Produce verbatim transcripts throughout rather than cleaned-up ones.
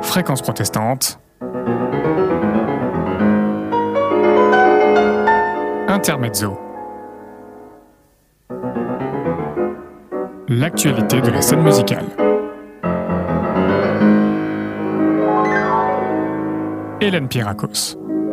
Fréquence protestante. Intermezzo. L'actualité de la scène musicale. Hélène Pierrakos.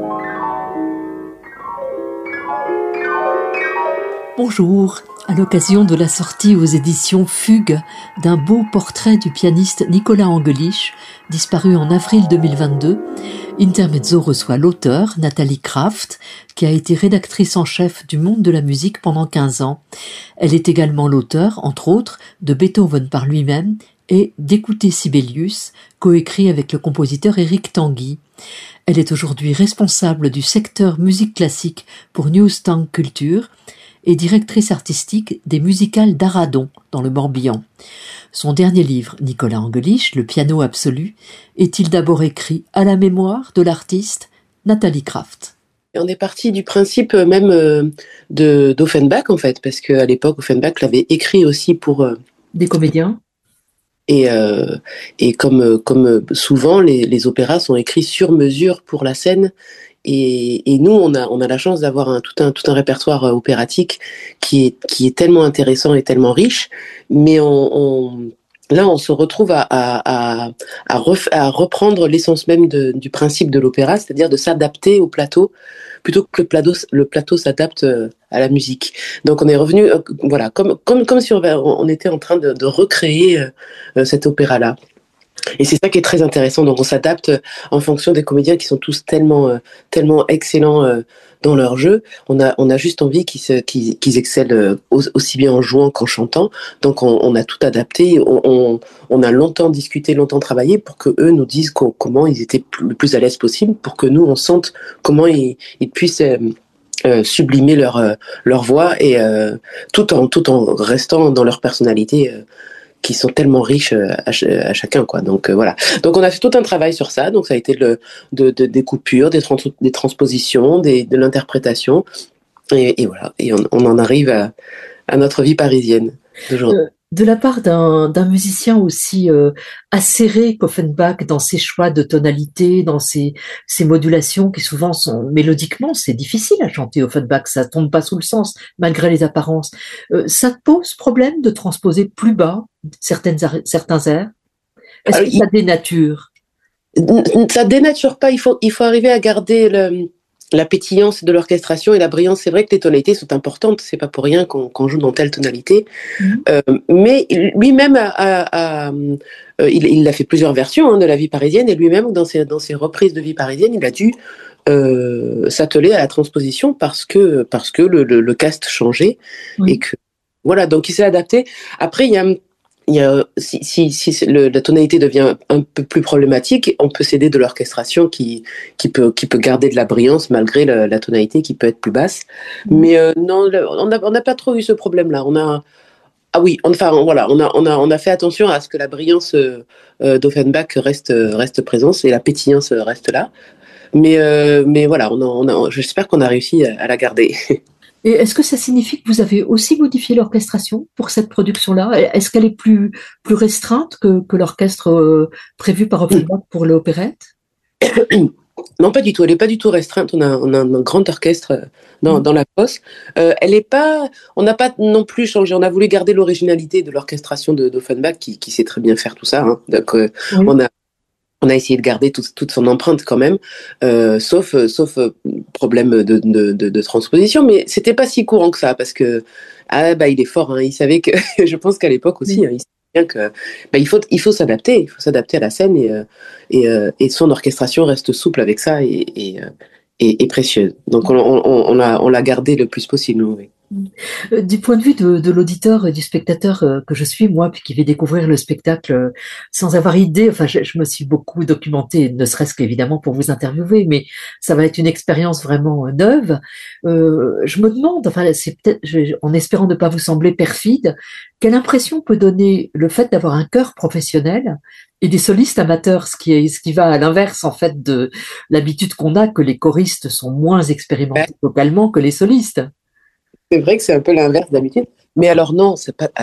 Bonjour. À l'occasion de la sortie aux éditions Fugue d'un beau portrait du pianiste Nicolas Angelich, disparu en avril deux mille vingt-deux, Intermezzo reçoit l'auteur, Nathalie Kraft, qui a été rédactrice en chef du Monde de la musique pendant quinze ans. Elle est également l'auteur, entre autres, de Beethoven par lui-même et d'Écouter Sibelius, coécrit avec le compositeur Éric Tanguy. Elle est aujourd'hui responsable du secteur musique classique pour Newstank Culture et directrice artistique des musicales d'Aradon, dans le Morbihan. Son dernier livre, Nicolas Angelich, Le piano absolu, est-il d'abord écrit à la mémoire de l'artiste Nathalie Kraft. On est parti du principe même de, d'Offenbach, en fait, parce qu'à l'époque, Offenbach l'avait écrit aussi pour... Euh, Des comédiens. Et, euh, et comme, comme souvent, les, les opéras sont écrits sur mesure pour la scène. Et, et nous, on a, on a la chance d'avoir un, tout, un, tout un répertoire opératique qui est, qui est tellement intéressant et tellement riche. Mais on, on, là, on se retrouve à, à, à, à, ref, à reprendre l'essence même de, du principe de l'opéra, c'est-à-dire de s'adapter au plateau, plutôt que le plateau, le plateau s'adapte à la musique. Donc on est revenu, euh, voilà, comme, comme, comme si on, on était en train de, de recréer euh, cet opéra-là. Et c'est ça qui est très intéressant. Donc on s'adapte en fonction des comédiens qui sont tous tellement, euh, tellement excellents euh, dans leur jeu. On a, on a juste envie qu'ils, se, qu'ils, qu'ils excellent euh, aussi bien en jouant qu'en chantant. Donc on, on a tout adapté. On, on, on a longtemps discuté, longtemps travaillé pour que eux nous disent comment ils étaient le plus à l'aise possible, pour que nous on sente comment ils, ils puissent euh, euh, sublimer leur, euh, leur voix et euh, tout en, tout en restant dans leur personnalité. Euh, qui sont tellement riches à, ch- à chacun, quoi. Donc euh, voilà. Donc on a fait tout un travail sur ça. Donc ça a été le, de, de, des coupures, des, trans- des transpositions, des, de l'interprétation, et, et voilà. Et on, on en arrive à, à notre vie parisienne d'aujourd'hui. Euh, de la part d'un, d'un musicien aussi euh, acéré qu'Offenbach dans ses choix de tonalité, dans ses, ses modulations qui souvent sont mélodiquement, c'est difficile à chanter Offenbach, ça tombe pas sous le sens malgré les apparences. Euh, ça te pose problème de transposer plus bas certaines, certains airs? Est-ce Alors, que ça dénature? il, ça dénature pas. Il faut, il faut arriver à garder le, la pétillance de l'orchestration et la brillance. C'est vrai que les tonalités sont importantes. C'est pas pour rien qu'on, qu'on joue dans telle tonalité. Mmh. Euh, mais lui-même a, a, a euh, il, il a fait plusieurs versions hein, de la vie parisienne, et lui-même dans ses, dans ses reprises de vie parisienne, il a dû euh, s'atteler à la transposition parce que parce que le, le, le cast changeait. Mmh. Et que voilà, donc il s'est adapté. Après, il y a Il y a, si si, si le, la tonalité devient un peu plus problématique, on peut s'aider de l'orchestration qui, qui, peut, qui peut garder de la brillance malgré la, la tonalité qui peut être plus basse. Mmh. Mais euh, non, on n'a on n'a pas trop eu ce problème-là. On a, ah oui, on, enfin voilà, on a, on, a, on a fait attention à ce que la brillance euh, d'Offenbach reste, reste présente et la pétillance reste là. Mais, euh, mais voilà, on a, on a, j'espère qu'on a réussi à, à la garder. Et est-ce que ça signifie que vous avez aussi modifié l'orchestration pour cette production-là? Est-ce qu'elle est plus, plus restreinte que, que l'orchestre euh, prévu par Offenbach pour l'opérette? Non, pas du tout. Elle n'est pas du tout restreinte. On a, on a un grand orchestre dans, mmh. dans la fosse. Euh, elle est pas. On n'a pas non plus changé. On a voulu garder l'originalité de l'orchestration de, d'Offenbach, qui, qui sait très bien faire tout ça. Hein. Donc, euh, oui. on a. On a essayé de garder tout, toute son empreinte quand même, euh, sauf, sauf problème de, de, de, de transposition, mais c'était pas si courant que ça, parce que ah bah il est fort, hein, il savait que, je pense qu'à l'époque aussi, oui. hein, il savait bien que bah, il faut il faut s'adapter, il faut s'adapter à la scène et et, et son orchestration reste souple avec ça et et, et, et précieuse. Donc on, on, on l'a on l'a gardé le plus possible, oui. Du point de vue de, de l'auditeur et du spectateur que je suis, moi, puis qui vais découvrir le spectacle sans avoir idée, enfin, je, je me suis beaucoup documentée, ne serait-ce qu'évidemment pour vous interviewer, mais ça va être une expérience vraiment neuve. Euh, je me demande, enfin, c'est peut-être, je, en espérant ne pas vous sembler perfide, quelle impression peut donner le fait d'avoir un chœur professionnel et des solistes amateurs, ce qui est, ce qui va à l'inverse, en fait, de l'habitude qu'on a que les choristes sont moins expérimentés vocalement que les solistes. C'est vrai que c'est un peu l'inverse d'habitude. Mais alors non, c'est pas,